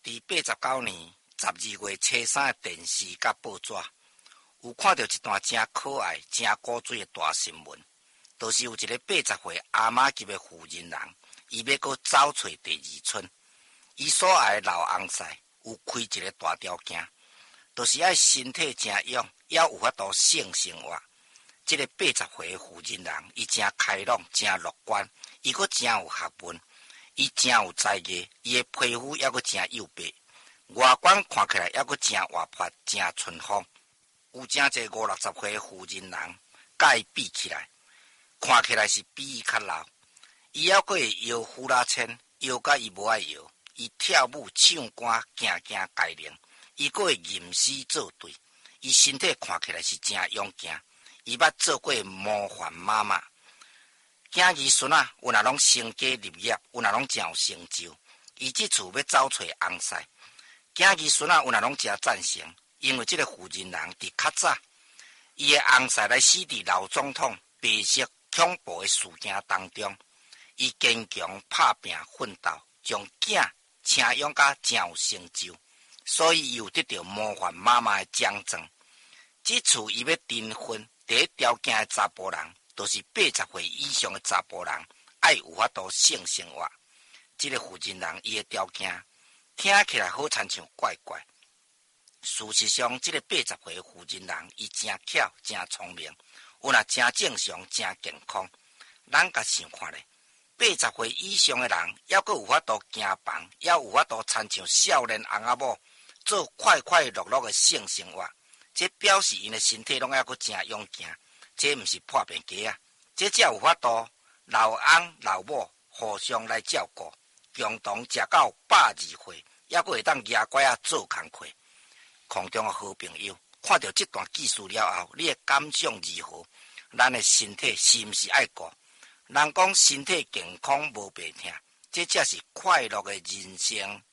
伫89年12月初3的电视甲报纸，有看到一段真可爱、真古锥的大新闻，就是有一个80岁阿嬷级的妇人人，伊要搁走找第二春。伊所爱的老翁婿有开一个大条件，就是爱身体真勇，也有法度性生活。这个80岁的妇人人，伊真开朗、真乐观，伊搁真有学问，伊真有才艺，伊的皮肤也搁真幼白，外观看起来也搁真活泼、真春风。有真侪50-60岁的妇人人，甲伊比起来，看起来是比伊较老。伊还搁会摇呼啦圈，摇甲伊无爱摇。伊跳舞、唱歌、行改良，伊搁会吟诗作对。伊身体看起来是真勇健。伊捌做过模范妈妈，囝儿孙仔有若拢成家立业，有若拢真有成就。伊即次要走找翁婿，囝儿孙仔有若拢真赞成，因为即个妇人人伫较早，伊的翁婿来死伫老总统白色恐怖的事件当中，伊坚强拍拼奋斗，将囝请养甲真有成就，所以伊有得到模范妈妈的奖状。即次伊要订婚。第一条件的查甫人，就是80岁以上的查甫人，爱有法度性生活。这个妇人人伊的条件听起来好亲像怪怪，事实上，这个80岁的妇人人，伊真巧、真聪明，有若真正常、真健康。咱甲想看咧，80岁以上的人，还阁有法度行房，也有法度亲像少年翁仔某，做快快乐乐的性生活。这表示因的身体拢还阁真勇健，这毋是破病鸡啊！这才有法度老翁老母互相来照顾，共同食到120岁，还阁会当牙拐啊做工课。空中的好朋友，看到这段记述了后，你的感想如何？咱的身体是毋是爱顾？人讲身体健康无病痛，这才是快乐的人生。